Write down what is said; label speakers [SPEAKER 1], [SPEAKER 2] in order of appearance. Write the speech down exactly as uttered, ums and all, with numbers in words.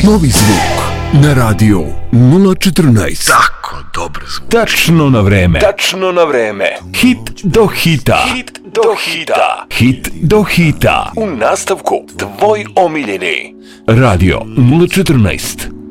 [SPEAKER 1] Novi zvuk na radio nula četrnaest.
[SPEAKER 2] Tako dobro zvuči.
[SPEAKER 3] Tačno na vreme.
[SPEAKER 2] Tačno na vreme.
[SPEAKER 3] Hit do hita.
[SPEAKER 2] Hit do hita.
[SPEAKER 3] Hit do hita.
[SPEAKER 2] U nastavku tvoj omiljeni
[SPEAKER 3] Radio nula četrnaest.